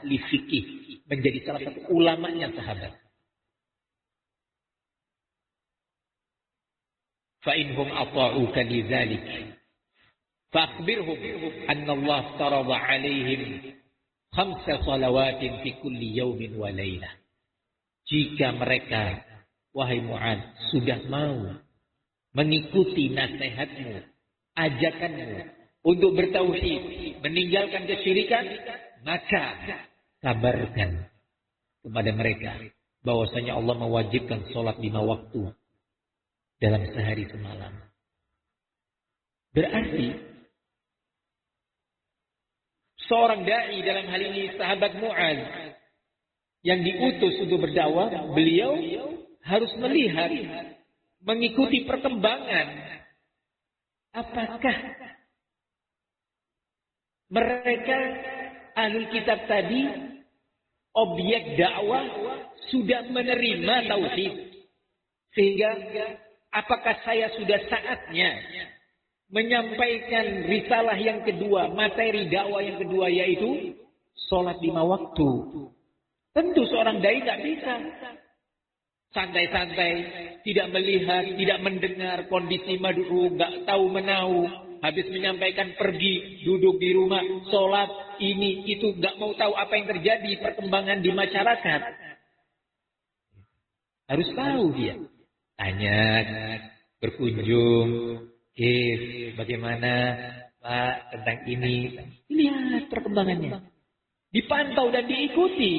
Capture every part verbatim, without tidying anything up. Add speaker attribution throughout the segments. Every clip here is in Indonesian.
Speaker 1: ahli fikih, menjadi salah satu ulamanya sahabat. Fa inhum ata'uka lidzalik fa'akhbirhum anna Allah farada 'alaihim khamsa salawatin fi kulli yawmin wa lailah. Jika mereka, wahai Mu'adz, sudah mau mengikuti nasihatmu, ajakanmu untuk bertauhid, meninggalkan kesyirikan, maka kabarkan kepada mereka bahwasanya Allah mewajibkan sholat lima waktu dalam sehari semalam. Berarti seorang dai, dalam hal ini sahabat Mu'adz yang diutus untuk berdakwah, beliau harus melihat, mengikuti perkembangan. Apakah mereka ahlul kitab tadi, objek dakwah, sudah menerima tauhid? Sehingga apakah saya sudah saatnya menyampaikan risalah yang kedua, materi dakwah yang kedua, yaitu sholat lima waktu? Tentu seorang dai tidak bisa santai-santai, tidak melihat, tidak mendengar kondisi mad'u, nggak tahu menahu, habis menyampaikan pergi, duduk di rumah, sholat, ini, itu, nggak mau tahu apa yang terjadi, perkembangan di masyarakat. Harus tahu dia. Tanya, berkunjung, eh, bagaimana Pak tentang ini. Lihat perkembangannya. Dipantau dan diikuti.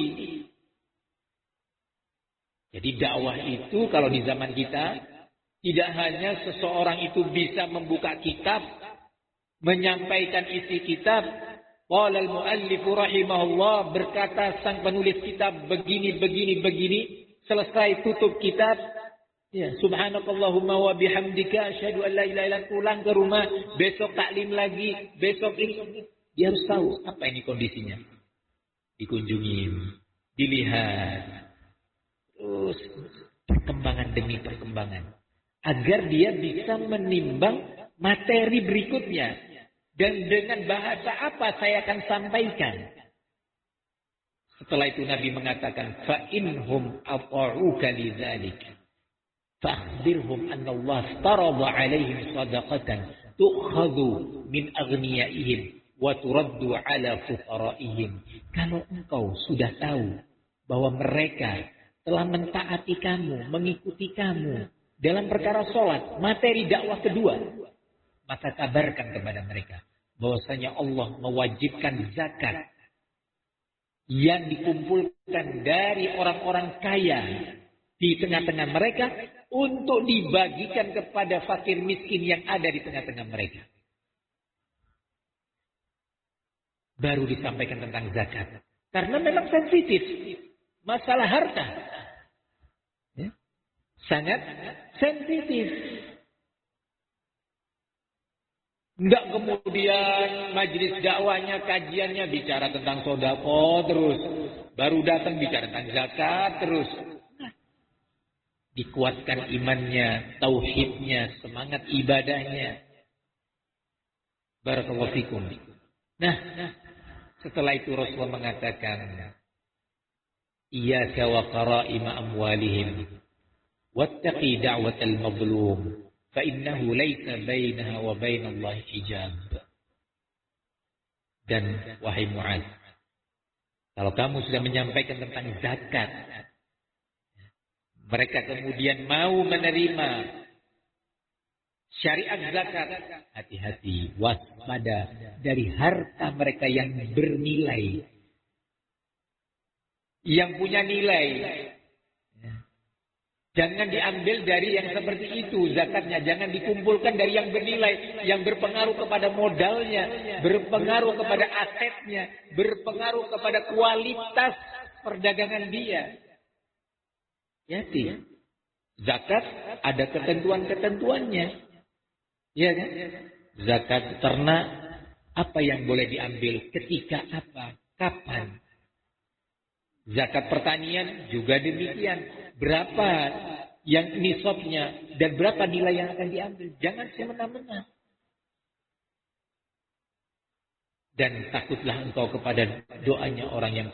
Speaker 1: Jadi dakwah itu kalau di zaman kita, tidak hanya seseorang itu bisa membuka kitab, menyampaikan isi kitab. Qala al-muallif rahimahullah, berkata sang penulis kitab begini, begini, begini. Selesai tutup kitab. Ya, subhanakallahumma wa bihamdika asyhadu an la ilaha illa anta, pulang ke rumah, besok taklim lagi, besok ini. Dia harus tahu apa ini kondisinya. Dikunjungi, dilihat. Terus perkembangan demi perkembangan. Agar dia bisa menimbang materi berikutnya. Dan dengan bahasa apa saya akan sampaikan. Setelah itu Nabi mengatakan, فَإِنْهُمْ أَطَعُوكَ لِذَلِكَ فَأَخْبِرْهُمْ أَنَّ اللَّهَ افْتَرَضَ عَلَيْهِمْ صَدَقَةً تُؤْخَذُ مِنْ أَغْنِيَائِهِمْ وَتُرَدُّ عَلَى فُقَرَائِهِمْ. Kalau engkau sudah tahu bahwa mereka telah mentaati kamu, mengikuti kamu dalam perkara sholat, materi dakwah kedua, maka kabarkan kepada mereka bahwasanya Allah mewajibkan zakat yang dikumpulkan dari orang-orang kaya di tengah-tengah mereka untuk dibagikan kepada fakir miskin yang ada di tengah-tengah mereka. Baru disampaikan tentang zakat. Karena memang sensitif. Masalah harta. Ya. Sangat sensitif. Enggak kemudian majelis dakwahnya, kajiannya bicara tentang sodako terus. Baru datang bicara tentang zakat terus. Nah, dikuatkan imannya, tauhidnya, semangat ibadahnya. Barakallahu fikum. Nah, setelah itu Rasulullah mengatakan, Iyaka wa qara'ima amwalihim wattaqi da'watal mazlum fa innahu laysa bainaha wa bainallahi hijab. Dan wahai Mu'adz, kalau kamu sudah menyampaikan tentang zakat, mereka kemudian mau menerima syariat zakat, hati-hati, waspada dari harta mereka yang bernilai, yang punya nilai. Jangan diambil dari yang seperti itu zakatnya. Jangan dikumpulkan dari yang bernilai, yang berpengaruh kepada modalnya, berpengaruh kepada asetnya, berpengaruh kepada kualitas perdagangan dia. Hati. Zakat ada ketentuan-ketentuannya. Ya kan? Zakat ternak, apa yang boleh diambil, ketika apa, kapan. Zakat pertanian juga demikian. Berapa yang nisabnya dan berapa nilai yang akan diambil. Jangan semena-mena. Dan takutlah engkau kepada doanya orang yang